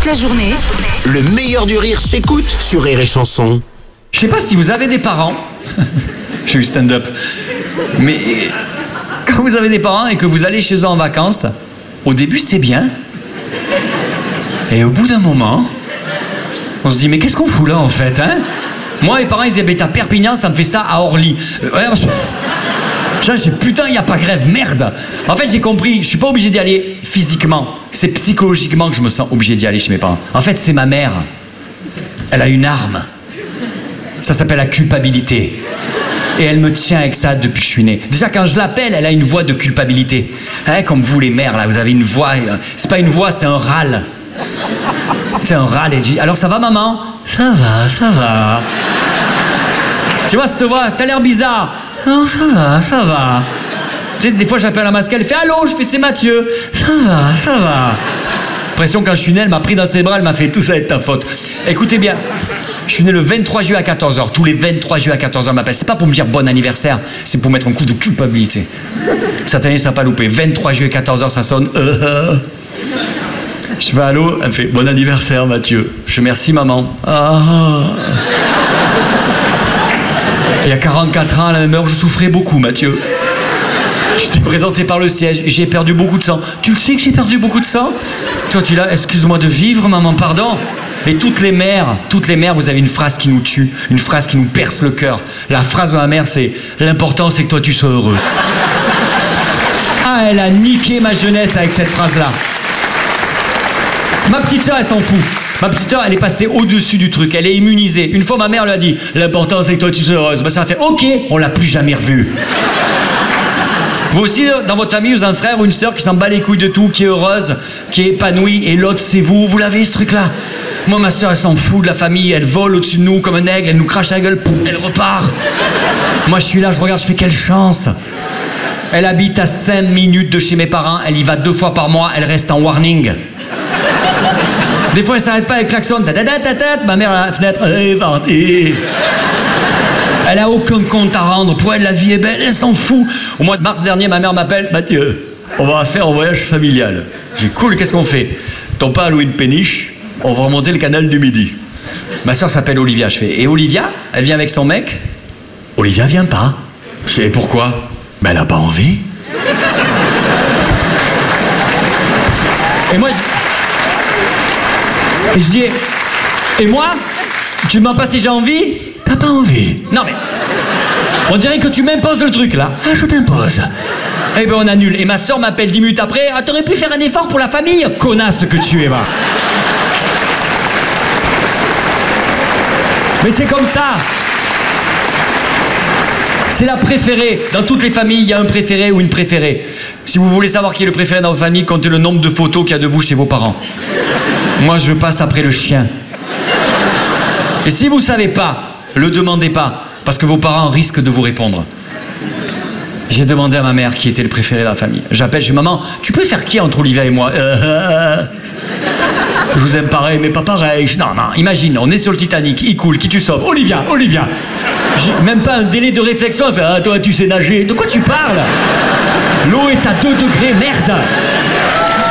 la journée, Le meilleur du rire s'écoute sur Rire et Chanson. Je sais pas si vous avez des parents. Je suis stand-up. Mais quand vous avez des parents et que vous allez chez eux en vacances, au début c'est bien. Et au bout d'un moment, on se dit mais qu'est-ce qu'on fout là en fait, hein? Moi, mes parents, ils habitent à Perpignan, ça me fait ça à Orly. J'ai putain, il n'y a pas grève, merde. En fait, j'ai compris, je suis pas obligé d'y aller physiquement. C'est psychologiquement que je me sens obligé d'y aller chez mes parents. En fait, c'est ma mère. Elle a une arme. Ça s'appelle la culpabilité. Et elle me tient avec ça depuis que je suis né. Déjà, quand je l'appelle, elle a une voix de culpabilité. Hein, comme vous, les mères, là, vous avez une voix. C'est pas une voix, c'est un râle. C'est un râle. Et je dis, alors ça va, maman? Ça va, ça va. Tu vois cette voix? T'as l'air bizarre. Non, ça va, ça va. Tu sais, des fois j'appelle la masque, elle fait allô, je fais c'est Mathieu. Ça va, ça va. L'impression quand je suis né, elle m'a pris dans ses bras, elle m'a fait tout ça est de ta faute. Écoutez bien, je suis né le 23 juillet à 14h. Tous les 23 juillet à 14h m'appellent. C'est pas pour me dire bon anniversaire, c'est pour mettre un coup de culpabilité. Cette année, ça n'a pas loupé. 23 juillet 14h, ça sonne. Je fais allô, elle me fait bon anniversaire Mathieu. Je fais merci maman. Il y a 44 ans, à la même heure, je souffrais beaucoup Mathieu. J'étais présenté par le siège et j'ai perdu beaucoup de sang. Tu le sais que j'ai perdu beaucoup de sang? Toi tu l'as, excuse-moi de vivre maman, pardon. Et toutes les mères, vous avez une phrase qui nous tue, une phrase qui nous perce le cœur. La phrase de ma mère c'est l'important c'est que toi tu sois heureux. Ah, elle a niqué ma jeunesse avec cette phrase-là. Ma petite sœur, elle s'en fout. Ma petite sœur, elle est passée au-dessus du truc. Elle est immunisée. Une fois, ma mère lui a dit « L'important, c'est que toi, tu sois heureuse. » Ben, ça a fait « Ok, on l'a plus jamais revue. » Vous aussi, dans votre famille, vous avez un frère ou une sœur qui s'en bat les couilles de tout, qui est heureuse, qui est épanouie, et l'autre, c'est vous. Vous l'avez, ce truc-là? Moi, ma sœur, elle s'en fout de la famille. Elle vole au-dessus de nous comme un aigle. Elle nous crache la gueule. Pouf, elle repart. Moi, je suis là, je regarde, je fais « Quelle chance !» Elle habite à 5 minutes de chez mes parents. Elle y va 2 fois par mois. Elle reste en warning. Des fois, elle s'arrête pas, elle klaxonne. Ma mère à la fenêtre. Elle est partie. Elle a aucun compte à rendre. Pour elle, la vie est belle, elle s'en fout. Au mois de mars dernier, ma mère m'appelle. Mathieu, on va faire un voyage familial. J'ai dit, cool, qu'est-ce qu'on fait? Ton père a loué une péniche, on va remonter le canal du Midi. Ma soeur s'appelle Olivia. Je fais, et Olivia, elle vient avec son mec? Olivia vient pas. Je fais, et pourquoi? Ben, elle a pas envie. Et moi, et je dis, et moi? Tu me demandes pas si j'ai envie? T'as pas envie? Non mais, on dirait que tu m'imposes le truc là. Ah, je t'impose. Eh ben on annule. Et ma soeur m'appelle 10 minutes après. Ah, t'aurais pu faire un effort pour la famille, connasse que tu es, va. Mais c'est comme ça. C'est la préférée. Dans toutes les familles, il y a un préféré ou une préférée. Si vous voulez savoir qui est le préféré dans votre famille, comptez le nombre de photos qu'il y a de vous chez vos parents. Moi, je passe après le chien. Et si vous savez pas, le demandez pas, parce que vos parents risquent de vous répondre. J'ai demandé à ma mère qui était le préféré de la famille. J'appelle, je dis, maman, tu préfères qui entre Olivia et moi? Je vous aime pareil, mais pas pareil. Non, imagine, on est sur le Titanic, il coule, qui tu sauves? Olivia. J'ai même pas un délai de réflexion. Elle fait, ah, toi, tu sais nager. De quoi tu parles? L'eau est à 2 degrés, merde.